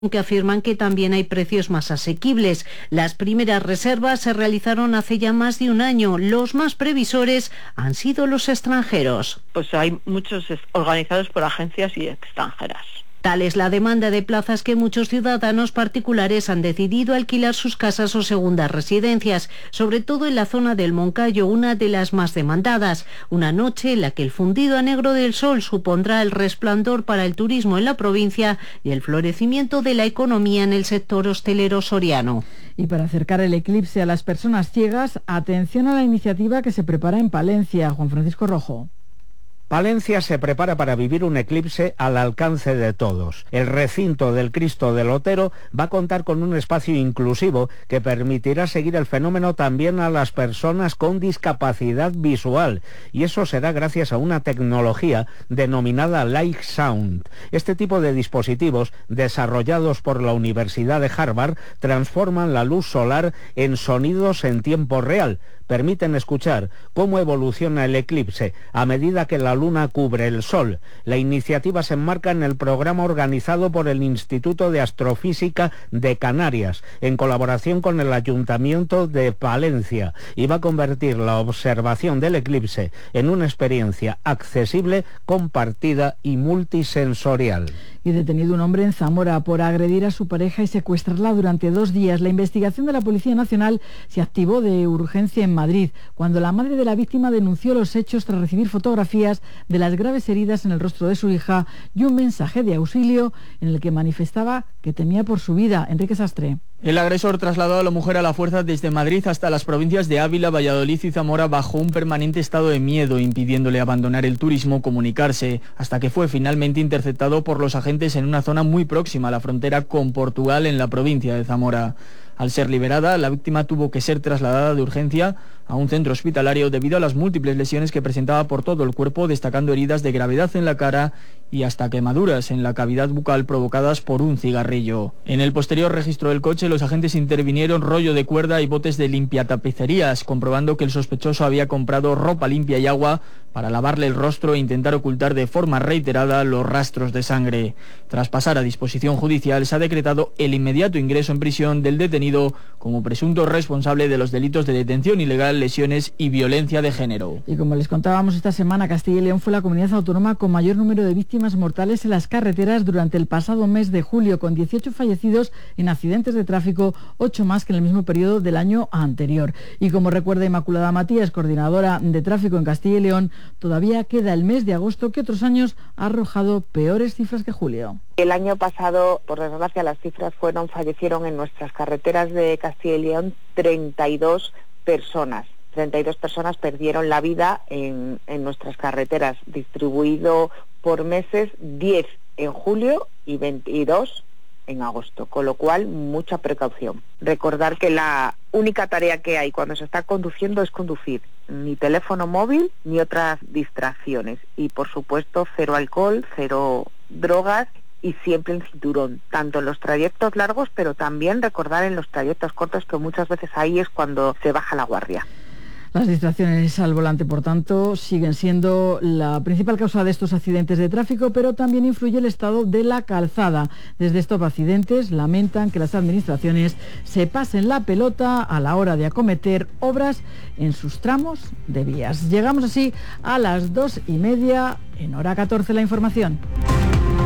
que afirman que también hay precios más asequibles. Las primeras reservas se realizaron hace ya más de un año. Los más previsores han sido los extranjeros. Pues hay muchos organizados por agencias y extranjeras. Tal es la demanda de plazas que muchos ciudadanos particulares han decidido alquilar sus casas o segundas residencias, sobre todo en la zona del Moncayo, una de las más demandadas. Una noche en la que el fundido a negro del sol supondrá el resplandor para el turismo en la provincia y el florecimiento de la economía en el sector hostelero soriano. Y para acercar el eclipse a las personas ciegas, atención a la iniciativa que se prepara en Palencia. Juan Francisco Rojo. Palencia se prepara para vivir un eclipse al alcance de todos. El recinto del Cristo del Otero va a contar con un espacio inclusivo que permitirá seguir el fenómeno también a las personas con discapacidad visual. Y eso será gracias a una tecnología denominada Light Sound. Este tipo de dispositivos, desarrollados por la Universidad de Harvard, transforman la luz solar en sonidos en tiempo real. Permiten escuchar cómo evoluciona el eclipse a medida que la luna cubre el sol. La iniciativa se enmarca en el programa organizado por el Instituto de Astrofísica de Canarias, en colaboración con el Ayuntamiento de Palencia, y va a convertir la observación del eclipse en una experiencia accesible, compartida y multisensorial. Y detenido un hombre en Zamora por agredir a su pareja y secuestrarla durante 2 días. La investigación de la Policía Nacional se activó de urgencia en Madrid, cuando la madre de la víctima denunció los hechos tras recibir fotografías de las graves heridas en el rostro de su hija y un mensaje de auxilio en el que manifestaba que temía por su vida. Enrique Sastre. El agresor trasladó a la mujer a la fuerza desde Madrid hasta las provincias de Ávila, Valladolid y Zamora bajo un permanente estado de miedo, impidiéndole abandonar el turismo, comunicarse, hasta que fue finalmente interceptado por los agentes en una zona muy próxima a la frontera con Portugal en la provincia de Zamora. Al ser liberada, la víctima tuvo que ser trasladada de urgencia a un centro hospitalario debido a las múltiples lesiones que presentaba por todo el cuerpo, destacando heridas de gravedad en la cara y hasta quemaduras en la cavidad bucal provocadas por un cigarrillo. En el posterior registro del coche, los agentes intervinieron rollo de cuerda y botes de limpiatapicerías, comprobando que el sospechoso había comprado ropa limpia y agua para lavarle el rostro e intentar ocultar de forma reiterada los rastros de sangre. Tras pasar a disposición judicial, se ha decretado el inmediato ingreso en prisión del detenido como presunto responsable de los delitos de detención ilegal, lesiones y violencia de género. Y como les contábamos esta semana, Castilla y León fue la comunidad autónoma con mayor número de víctimas mortales en las carreteras durante el pasado mes de julio, con 18 fallecidos en accidentes de tráfico, 8 más que en el mismo periodo del año anterior. Y como recuerda Inmaculada Matías, coordinadora de tráfico en Castilla y León, todavía queda el mes de agosto, que otros años ha arrojado peores cifras que julio. El año pasado, por desgracia, las cifras fallecieron en nuestras carreteras de Castilla y León 32 personas. 32 personas perdieron la vida en nuestras carreteras, distribuido por meses, 10 en julio y 22 en agosto, con lo cual mucha precaución. Recordar que la única tarea que hay cuando se está conduciendo es conducir, ni teléfono móvil ni otras distracciones, y por supuesto 0 alcohol, 0 drogas y siempre el cinturón, tanto en los trayectos largos, pero también recordar en los trayectos cortos, que muchas veces ahí es cuando se baja la guardia. Las distracciones al volante, por tanto, siguen siendo la principal causa de estos accidentes de tráfico, pero también influye el estado de la calzada. Desde Stop Accidentes lamentan que las administraciones se pasen la pelota a la hora de acometer obras en sus tramos de vías. Llegamos así a las 2:30, en hora 14 la información.